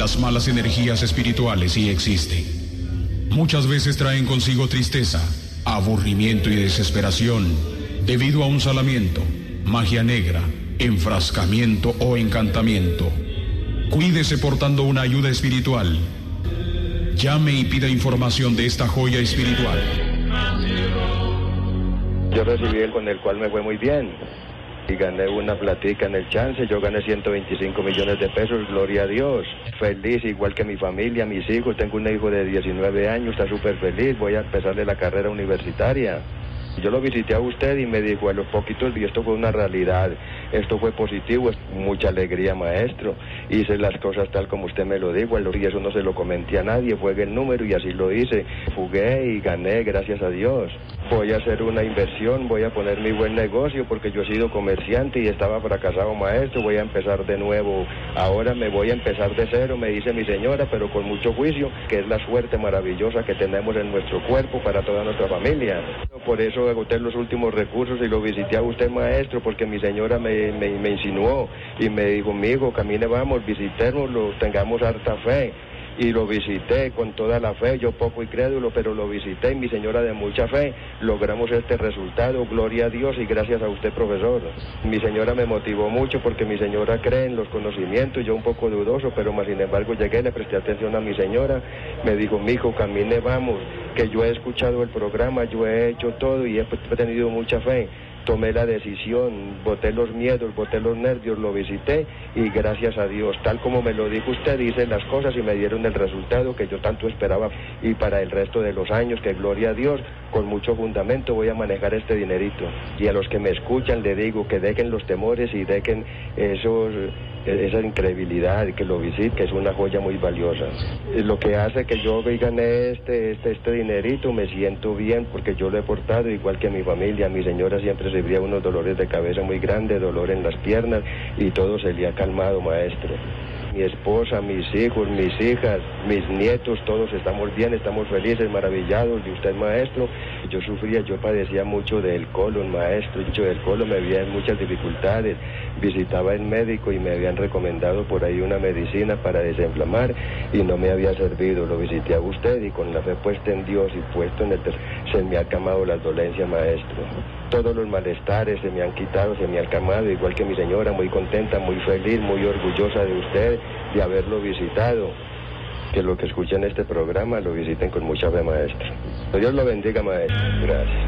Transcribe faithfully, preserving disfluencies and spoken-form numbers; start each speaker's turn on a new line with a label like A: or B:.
A: las malas energías espirituales sí existe. Muchas veces traen consigo tristeza, aburrimiento y desesperación debido a un salamiento, magia negra, enfrascamiento o encantamiento. Cuídese portando una ayuda espiritual. Llame y pida información de esta joya espiritual.
B: Yo recibí el con el cual me fue muy bien y gané una platica en el chance. Yo gané ciento veinticinco millones de pesos, gloria a Dios. Feliz, igual que mi familia, mis hijos. Tengo un hijo de diecinueve años, está súper feliz. Voy a empezarle la carrera universitaria. Yo lo visité a usted y me dijo a los poquitos, y esto fue una realidad, esto fue positivo, mucha alegría, maestro. Hice las cosas tal como usted me lo dijo, y eso no se lo comenté a nadie, fue el número y así lo hice. Jugué y gané, gracias a Dios. Voy a hacer una inversión, voy a poner mi buen negocio porque yo he sido comerciante y estaba fracasado, maestro. Voy a empezar de nuevo, ahora me voy a empezar de cero, me dice mi señora, pero con mucho juicio, que es la suerte maravillosa que tenemos en nuestro cuerpo para toda nuestra familia. Por eso agoté los últimos recursos y lo visité a usted, maestro, porque mi señora me, me, me insinuó y me dijo, mi hijo, camine, vamos, visitémoslo, tengamos harta fe. Y lo visité con toda la fe, yo poco incrédulo, pero lo visité y mi señora de mucha fe, logramos este resultado, gloria a Dios y gracias a usted, profesor. Mi señora me motivó mucho porque mi señora cree en los conocimientos, yo un poco dudoso, pero más sin embargo llegué, le presté atención a mi señora, me dijo, mijo, camine, vamos, que yo he escuchado el programa, yo he hecho todo y he tenido mucha fe. Tomé la decisión, boté los miedos, boté los nervios, lo visité y gracias a Dios, tal como me lo dijo usted, hice las cosas y me dieron el resultado que yo tanto esperaba. Y para el resto de los años, que gloria a Dios, con mucho fundamento voy a manejar este dinerito. Y a los que me escuchan le digo que dejen los temores y dejen esos, esa incredulidad, que lo visiten, que es una joya muy valiosa. Lo que hace que yo hoy gané este, este, este dinerito, me siento bien porque yo lo he portado igual que mi familia. Mi señora siempre sufría unos dolores de cabeza muy grandes, dolor en las piernas y todo se le ha calmado, maestro. Mi esposa, mis hijos, mis hijas, mis nietos, todos estamos bien, estamos felices, maravillados de usted, maestro. Yo sufría, yo padecía mucho del colon, maestro, mucho del colon, me había muchas dificultades. Visitaba el médico y me habían recomendado por ahí una medicina para desinflamar y no me había servido. Lo visité a usted y con la fe puesta en Dios y puesto en el ter... se me ha calmado las dolencias, maestro. Todos los malestares se me han quitado, se me han calmado, igual que mi señora, muy contenta, muy feliz, muy orgullosa de usted, de haberlo visitado. Que los que escuchan este programa lo visiten con mucha fe, maestro. Dios lo bendiga, maestro. Gracias.